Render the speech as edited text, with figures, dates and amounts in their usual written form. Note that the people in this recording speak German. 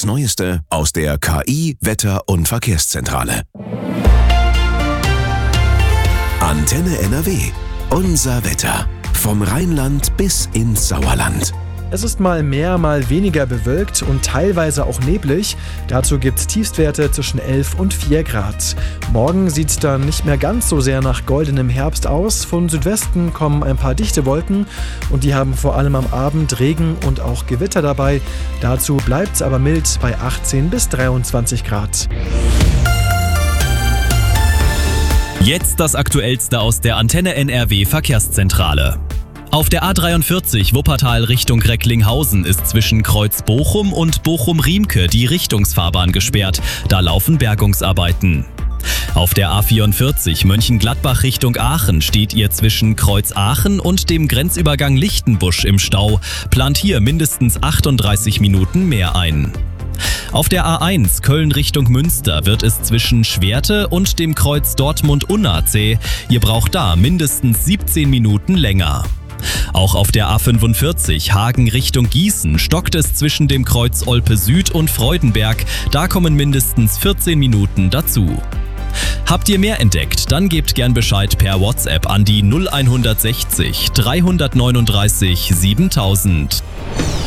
Neueste aus der KI Wetter- und Verkehrszentrale. Antenne NRW. Unser Wetter. Vom Rheinland bis ins Sauerland. Es ist mal mehr, mal weniger bewölkt und teilweise auch neblig. Dazu gibt es Tiefstwerte zwischen 11 und 4 Grad. Morgen sieht es dann nicht mehr ganz so sehr nach goldenem Herbst aus. Von Südwesten kommen ein paar dichte Wolken und die haben vor allem am Abend Regen und auch Gewitter dabei. Dazu bleibt es aber mild bei 18 bis 23 Grad. Jetzt das Aktuellste aus der Antenne NRW Verkehrszentrale. Auf der A43 Wuppertal Richtung Recklinghausen ist zwischen Kreuz Bochum und Bochum-Riemke die Richtungsfahrbahn gesperrt. Da laufen Bergungsarbeiten. Auf der A44 Mönchengladbach Richtung Aachen steht ihr zwischen Kreuz Aachen und dem Grenzübergang Lichtenbusch im Stau. Plant hier mindestens 38 Minuten mehr ein. Auf der A1 Köln Richtung Münster wird es zwischen Schwerte und dem Kreuz Dortmund-Unna zäh. Ihr braucht da mindestens 17 Minuten länger. Auch auf der A45 Hagen Richtung Gießen stockt es zwischen dem Kreuz Olpe Süd und Freudenberg. Da kommen mindestens 14 Minuten dazu. Habt ihr mehr entdeckt? Dann gebt gern Bescheid per WhatsApp an die 0160 339 7000.